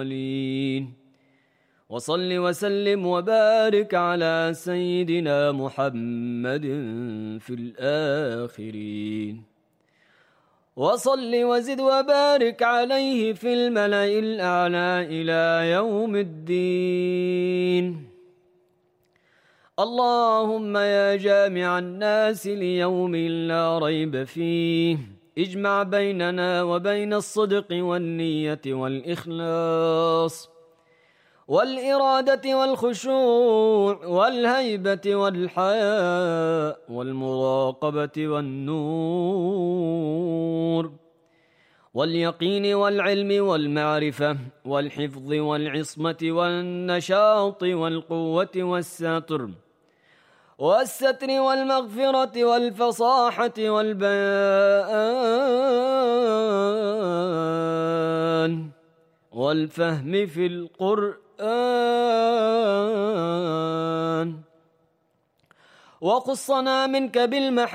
وصل وسلم وبارك على سيدنا محمد في الآخرين وصل وزد وبارك عليه في الملأ الأعلى إلى يوم الدين. اللهم يا جامع الناس ليوم لا ريب فيه اجمع بيننا وبين الصدق والنية والإخلاص والإرادة والخشوع والهيبة والحياء والمراقبة والنور واليقين والعلم والمعرفة والحفظ والعصمة والنشاط والقوة والستر والمغفرة والفصاحة والبيان والفهم في القرآن وقصنا منك بالمحبة